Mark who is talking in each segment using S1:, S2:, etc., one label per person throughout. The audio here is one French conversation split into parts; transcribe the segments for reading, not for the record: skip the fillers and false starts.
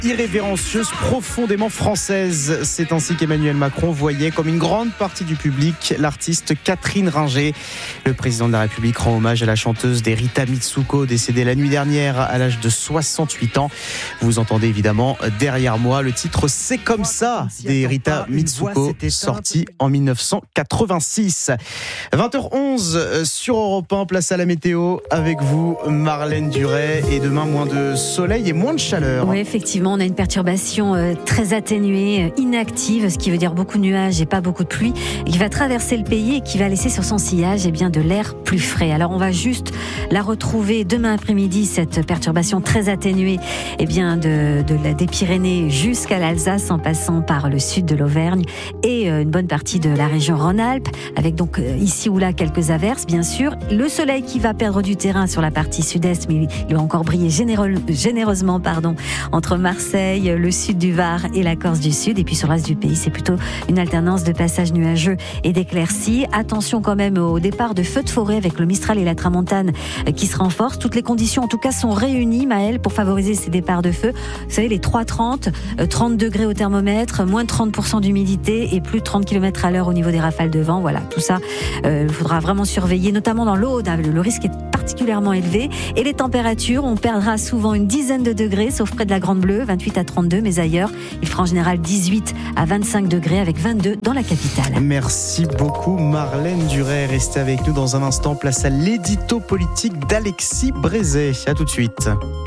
S1: irrévérencieuse, profondément française. C'est ainsi qu'Emmanuel Macron voyait comme une grande partie du public l'artiste Catherine Ringer. Le président de la République rend hommage à la chanteuse des Rita Mitsuko, décédée la nuit dernière à l'âge de 68 ans. Vous entendez évidemment derrière moi le titre C'est comme ça des Rita Mitsuko, sorti en 1986. 20h11 sur Europe 1, place à la météo avec vous Marlène Duret, et demain moins de soleil et moins de chaleur.
S2: Oui, effectivement, on a une perturbation très atténuée, inactive, ce qui veut dire beaucoup de nuages et pas beaucoup de pluie, qui va traverser le pays et qui va laisser sur son sillage de l'air plus frais. Alors on va juste la retrouver demain après-midi, cette perturbation très atténuée des Pyrénées jusqu'à l'Alsace, en passant par le sud de l'Auvergne et une bonne partie de la région Rhône-Alpes, avec donc ici ou là quelques averses bien sûr. Le soleil qui va perdre du terrain sur la partie sud-est, mais il va encore briller généreusement entre Marseille, le sud du Var et la Corse du Sud. Et puis sur le reste du pays, c'est plutôt une alternance de passages nuageux et d'éclaircies. Attention quand même au départ de feux de forêt avec le Mistral et la Tramontane qui se renforcent. Toutes les conditions en tout cas sont réunies, Maëlle, pour favoriser ces départs de feu. Vous savez, les 3,30, 30 degrés au thermomètre, moins de 30% d'humidité et plus de 30 km à l'heure au niveau des rafales de vent. Voilà, tout ça, il faudra vraiment surveiller, notamment dans l'Aude. Le risque est particulièrement élevé. Et les températures, on perdra souvent une dizaine de degrés, sauf près de la Grande Bleue, 28 à 32, mais ailleurs, il fera en général 18 à 25 degrés, avec 22 dans la capitale.
S1: Merci beaucoup Marlène Duret. Restez avec nous dans un instant, place à l'édito politique d'Alexis Brézet. À tout de suite.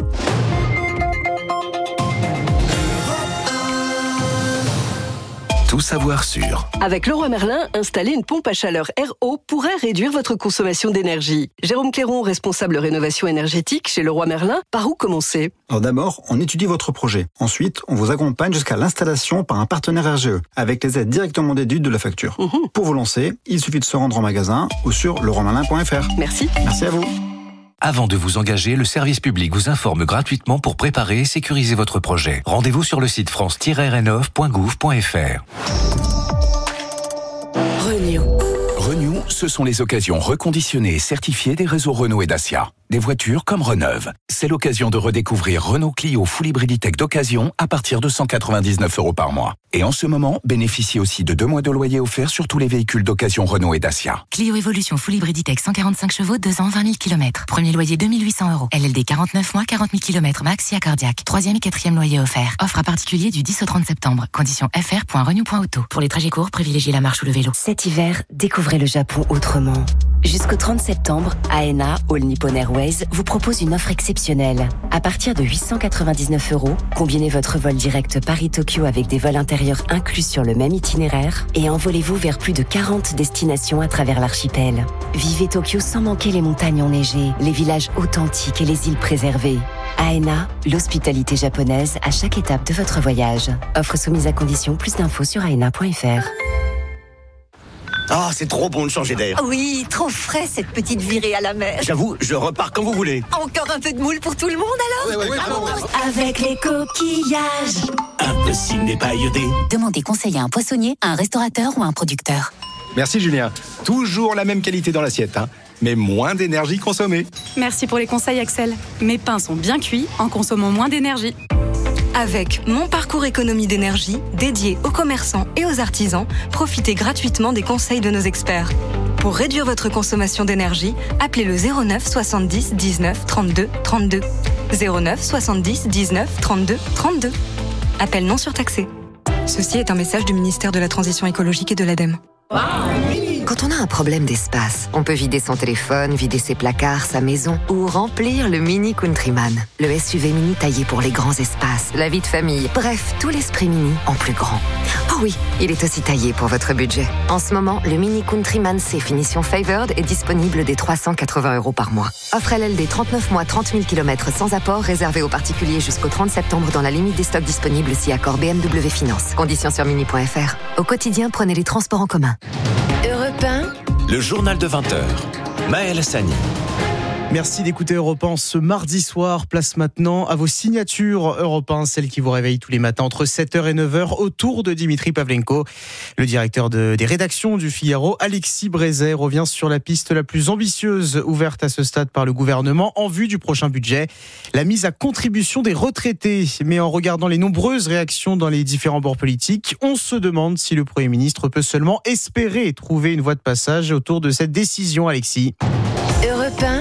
S3: Tout savoir sur.
S4: Avec Leroy Merlin, installer une pompe à chaleur RO pourrait réduire votre consommation d'énergie. Jérôme Cléron, responsable rénovation énergétique chez Leroy Merlin, par où commencer ?
S5: Alors d'abord, on étudie votre projet. Ensuite, on vous accompagne jusqu'à l'installation par un partenaire RGE, avec les aides directement déduites de la facture. Pour vous lancer, il suffit de se rendre en magasin ou sur leroymerlin.fr.
S4: Merci.
S5: Merci à vous.
S3: Avant de vous engager, le service public vous informe gratuitement pour préparer et sécuriser votre projet. Rendez-vous sur le site france-rénov.gouv.fr. Renew, ce sont les occasions reconditionnées et certifiées des réseaux Renault et Dacia. Des voitures comme Reneuve. C'est l'occasion de redécouvrir Renault Clio Full Hybrid Tech d'occasion à partir de 199 € par mois. Et en ce moment, bénéficiez aussi de 2 mois de loyer offerts sur tous les véhicules d'occasion Renault et Dacia.
S6: Clio Evolution Full Hybrid Tech 145 chevaux, 2 ans, 20 000 km. Premier loyer 2 800 €. LLD 49 mois, 40 000 km max, SIA cardiaque. 3e et 4e loyer offert. Offre à particulier du 10 au 30 septembre. Conditions fr.renew.auto. Pour les trajets courts, privilégiez la marche ou le vélo.
S7: Cet hiver, découvrez le Japon autrement. Jusqu'au 30 septembre, ANA, All Nippon Airways, vous propose une offre exceptionnelle. À partir de 899 €, combinez votre vol direct Paris-Tokyo avec des vols intérieurs inclus sur le même itinéraire et envolez-vous vers plus de 40 destinations à travers l'archipel. Vivez Tokyo sans manquer les montagnes enneigées, les villages authentiques et les îles préservées. ANA, l'hospitalité japonaise à chaque étape de votre voyage. Offre soumise à condition, plus d'infos sur aena.fr.
S8: Ah, c'est trop bon de changer d'air.
S9: Oui, trop frais cette petite virée à la mer.
S8: J'avoue, je repars quand vous voulez.
S9: Encore un peu de moule pour tout le monde alors ?
S8: Ouais,
S9: Avec les coquillages.
S8: Impossible n'est pas iodé.
S6: Demandez conseil à un poissonnier, à un restaurateur ou à un producteur.
S10: Merci Julien. Toujours la même qualité dans l'assiette, mais moins d'énergie consommée.
S11: Merci pour les conseils Axel. Mes pains sont bien cuits en consommant moins d'énergie.
S12: Avec Mon Parcours Économie d'énergie, dédié aux commerçants et aux artisans, profitez gratuitement des conseils de nos experts. Pour réduire votre consommation d'énergie, appelez le 09 70 19 32 32. 09 70 19 32 32. Appel non surtaxé. Ceci est un message du ministère de la Transition écologique et de l'ADEME.
S7: Quand on a un problème d'espace, on peut vider son téléphone, vider ses placards, sa maison ou remplir le Mini Countryman. Le SUV mini taillé pour les grands espaces, la vie de famille, bref, tout l'esprit mini en plus grand. Oh oui, il est aussi taillé pour votre budget. En ce moment, le Mini Countryman C finition Favored est disponible dès 380 € par mois. Offre LLD 39 mois, 30 000 km sans apport, réservé aux particuliers jusqu'au 30 septembre dans la limite des stocks disponibles si accord BMW Finance. Conditions sur mini.fr. Au quotidien, prenez les transports en commun.
S3: Le journal de 20h. Maëlle Hassani.
S1: Merci d'écouter Europe 1 ce mardi soir. Place maintenant à vos signatures Europe 1, celles qui vous réveillent tous les matins entre 7h et 9h autour de Dimitri Pavlenko. Le directeur des rédactions du Figaro, Alexis Brézet, revient sur la piste la plus ambitieuse ouverte à ce stade par le gouvernement en vue du prochain budget. La mise à contribution des retraités. Mais en regardant les nombreuses réactions dans les différents bords politiques, on se demande si le Premier ministre peut seulement espérer trouver une voie de passage autour de cette décision, Alexis.
S9: Europe 1.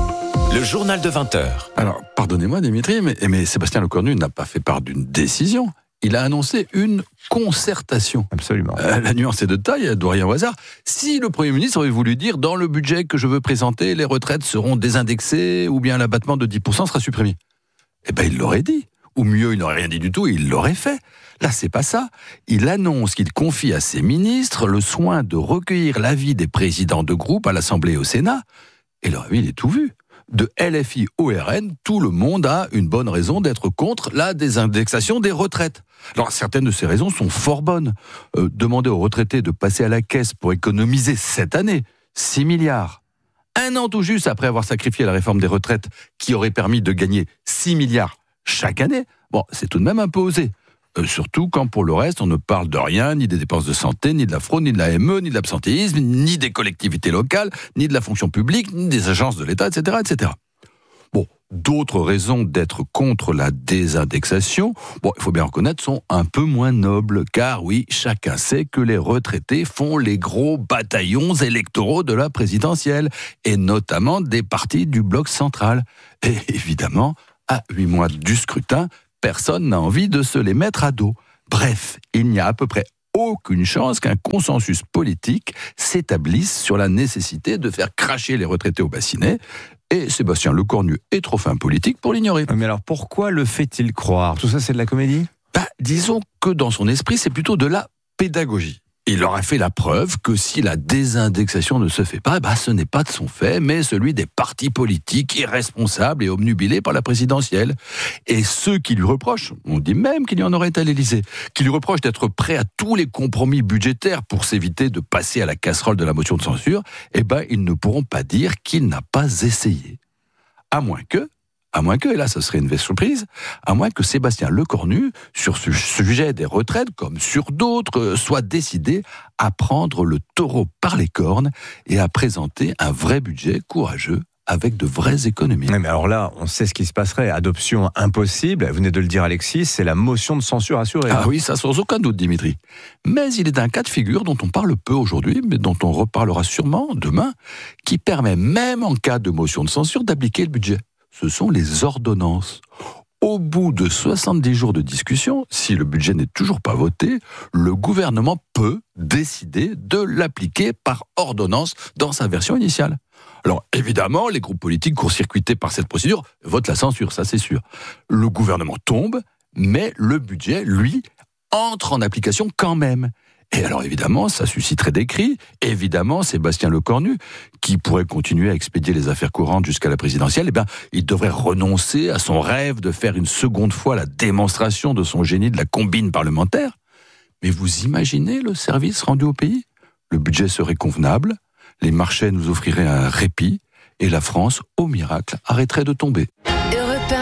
S3: Le journal de 20h.
S13: Alors, pardonnez-moi Dimitri, mais Sébastien Lecornu n'a pas fait part d'une décision. Il a annoncé une concertation.
S14: Absolument.
S13: La nuance est de taille, elle doit rien au hasard. Si le Premier ministre avait voulu dire, dans le budget que je veux présenter, les retraites seront désindexées ou bien l'abattement de 10% sera supprimé, eh ben il l'aurait dit. Ou mieux, il n'aurait rien dit du tout et il l'aurait fait. Là, c'est pas ça. Il annonce qu'il confie à ses ministres le soin de recueillir l'avis des présidents de groupe à l'Assemblée et au Sénat. Et leur avis, il est tout vu. De LFI au RN, tout le monde a une bonne raison d'être contre la désindexation des retraites. Alors, certaines de ces raisons sont fort bonnes. Demander aux retraités de passer à la caisse pour économiser cette année 6 milliards. Un an tout juste après avoir sacrifié la réforme des retraites qui aurait permis de gagner 6 milliards chaque année. Bon, c'est tout de même un peu osé. Surtout quand pour le reste, on ne parle de rien, ni des dépenses de santé, ni de la fraude, ni de la ME, ni de l'absentéisme, ni des collectivités locales, ni de la fonction publique, ni des agences de l'État, etc., etc. Bon, d'autres raisons d'être contre la désindexation, bon, il faut bien reconnaître, sont un peu moins nobles, car oui, chacun sait que les retraités font les gros bataillons électoraux de la présidentielle, et notamment des partis du bloc central. Et évidemment, à 8 mois du scrutin, personne n'a envie de se les mettre à dos. Bref, il n'y a à peu près aucune chance qu'un consensus politique s'établisse sur la nécessité de faire cracher les retraités au bassinet. Et Sébastien Lecornu est trop fin politique pour l'ignorer.
S14: Mais alors pourquoi le fait-il croire ? Tout ça, c'est de la comédie ?
S13: Disons que dans son esprit, c'est plutôt de la pédagogie. Il leur a fait la preuve que si la désindexation ne se fait pas, ce n'est pas de son fait, mais celui des partis politiques irresponsables et obnubilés par la présidentielle. Et ceux qui lui reprochent, on dit même qu'il y en aurait à l'Élysée, qui lui reprochent d'être prêt à tous les compromis budgétaires pour s'éviter de passer à la casserole de la motion de censure, ils ne pourront pas dire qu'il n'a pas essayé. À moins que, et là ce serait une surprise, à moins que Sébastien Lecornu, sur ce sujet des retraites, comme sur d'autres, soit décidé à prendre le taureau par les cornes et à présenter un vrai budget courageux avec de vraies économies.
S14: Mais alors là, on sait ce qui se passerait. Adoption impossible, vous venez de le dire Alexis, c'est la motion de censure assurée.
S13: Ah oui, ça sans aucun doute Dimitri. Mais il est un cas de figure dont on parle peu aujourd'hui, mais dont on reparlera sûrement demain, qui permet même en cas de motion de censure d'appliquer le budget. Ce sont les ordonnances. Au bout de 70 jours de discussion, si le budget n'est toujours pas voté, le gouvernement peut décider de l'appliquer par ordonnance dans sa version initiale. Alors évidemment, les groupes politiques court-circuités par cette procédure votent la censure, ça c'est sûr. Le gouvernement tombe, mais le budget, lui, entre en application quand même. Et alors évidemment, ça susciterait des cris. Évidemment, Sébastien Lecornu, qui pourrait continuer à expédier les affaires courantes jusqu'à la présidentielle, il devrait renoncer à son rêve de faire une seconde fois la démonstration de son génie de la combine parlementaire. Mais vous imaginez le service rendu au pays ? Le budget serait convenable, les marchés nous offriraient un répit, et la France, au miracle, arrêterait de tomber.
S9: Europe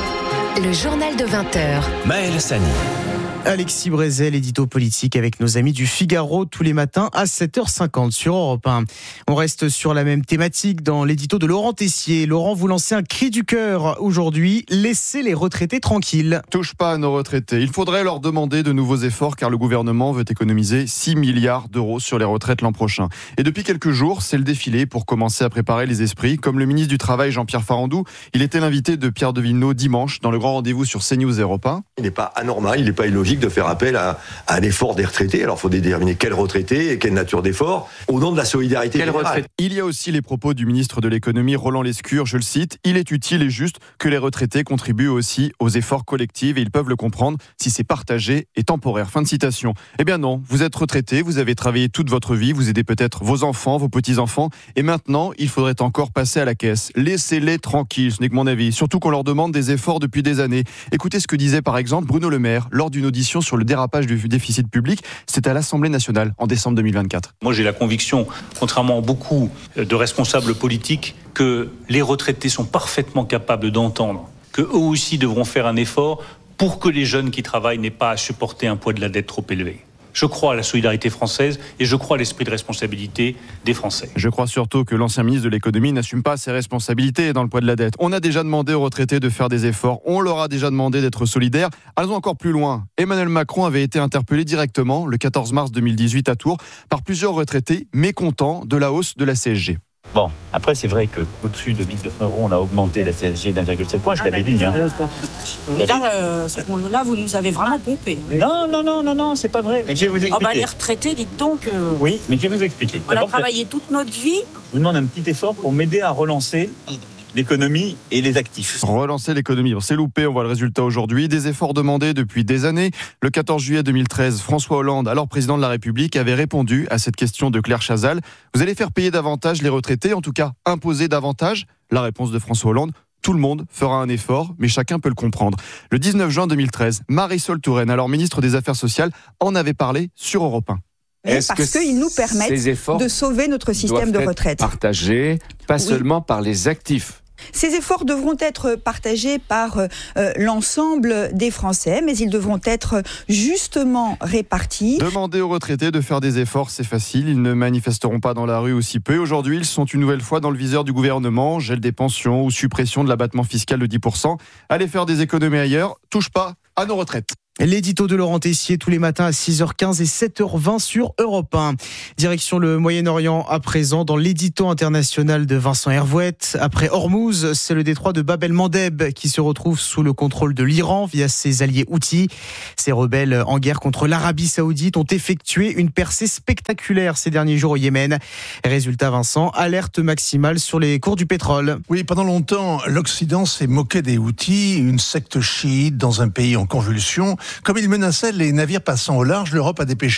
S9: 1, le journal de 20h.
S3: Maël Sani.
S1: Alexis Brézet, l'édito politique avec nos amis du Figaro tous les matins à 7h50 sur Europe 1. On reste sur la même thématique dans l'édito de Laurent Tessier. Laurent, vous lancez un cri du cœur aujourd'hui, laissez les retraités tranquilles.
S15: Touche pas à nos retraités. Il faudrait leur demander de nouveaux efforts car le gouvernement veut économiser 6 milliards d'euros sur les retraites l'an prochain. Et depuis quelques jours, c'est le défilé pour commencer à préparer les esprits. Comme le ministre du Travail Jean-Pierre Farandou, il était l'invité de Pierre de Villeneuve dimanche dans le grand rendez-vous sur CNews et Europe 1.
S16: Il n'est pas anormal, il n'est pas illogique de faire appel à un effort des retraités. Alors il faut déterminer quel retraité et quelle nature d'effort au nom de la solidarité générale.
S15: Il y a aussi les propos du ministre de l'économie Roland Lescure, je le cite, il est utile et juste que les retraités contribuent aussi aux efforts collectifs et ils peuvent le comprendre si c'est partagé et temporaire. Fin de citation. Eh bien non, vous êtes retraité, vous avez travaillé toute votre vie, vous aidez peut-être vos enfants, vos petits-enfants et maintenant il faudrait encore passer à la caisse. Laissez-les tranquilles, ce n'est que mon avis, surtout qu'on leur demande des efforts depuis des années. Écoutez ce que disait par exemple Bruno Le Maire lors d'une audition audition sur le dérapage du déficit public. C'était à l'Assemblée nationale en décembre 2024.
S17: Moi, j'ai la conviction, contrairement à beaucoup de responsables politiques, que les retraités sont parfaitement capables d'entendre qu'eux aussi devront faire un effort pour que les jeunes qui travaillent n'aient pas à supporter un poids de la dette trop élevé. Je crois à la solidarité française et je crois à l'esprit de responsabilité des Français.
S15: Je crois surtout que l'ancien ministre de l'économie n'assume pas ses responsabilités dans le poids de la dette. On a déjà demandé aux retraités de faire des efforts, on leur a déjà demandé d'être solidaires. Allons encore plus loin. Emmanuel Macron avait été interpellé directement le 14 mars 2018 à Tours par plusieurs retraités mécontents de la hausse de la CSG.
S18: Bon, après c'est vrai qu'au-dessus de 1 200 €, on a augmenté la CSG d'1,7 point, je l'avais dit. Hein.
S19: Et là, ce moment-là, vous nous avez vraiment pompé.
S18: Non, c'est pas vrai. Mais je vais vous expliquer.
S19: Les retraités, dites donc...
S18: Oui, mais je vais vous expliquer.
S19: On a travaillé toute notre vie.
S18: Je vous demande un petit effort pour m'aider à relancer l'économie et les actifs.
S15: Relancer l'économie, c'est loupé, on voit le résultat aujourd'hui. Des efforts demandés depuis des années. Le 14 juillet 2013, François Hollande, alors président de la République, avait répondu à cette question de Claire Chazal. Vous allez faire payer davantage les retraités, en tout cas imposer davantage? La réponse de François Hollande: tout le monde fera un effort, mais chacun peut le comprendre. Le 19 juin 2013, Marisol Touraine, alors ministre des Affaires sociales, en avait parlé sur Europe 1.
S20: Parce qu'ils nous permettent de sauver notre système de retraite.
S21: Partagés, pas seulement par les actifs.
S20: Ces efforts devront être partagés par l'ensemble des Français, mais ils devront être justement répartis.
S15: Demander aux retraités de faire des efforts, c'est facile. Ils ne manifesteront pas dans la rue ou si peu. Aujourd'hui, ils sont une nouvelle fois dans le viseur du gouvernement. Gel des pensions ou suppression de l'abattement fiscal de 10%. Allez faire des économies ailleurs. Touche pas à nos retraites.
S1: L'édito de Laurent Tessier tous les matins à 6h15 et 7h20 sur Europe 1. Direction le Moyen-Orient à présent dans l'édito international de Vincent Hervouette. Après Hormuz, c'est le détroit de Bab el-Mandeb qui se retrouve sous le contrôle de l'Iran via ses alliés Houthis. Ces rebelles en guerre contre l'Arabie Saoudite ont effectué une percée spectaculaire ces derniers jours au Yémen. Résultat, Vincent, alerte maximale sur les cours du pétrole.
S22: Oui, pendant longtemps, l'Occident s'est moqué des Houthis, une secte chiite dans un pays en convulsion. Comme ils menaçaient les navires passant au large, l'Europe a dépêché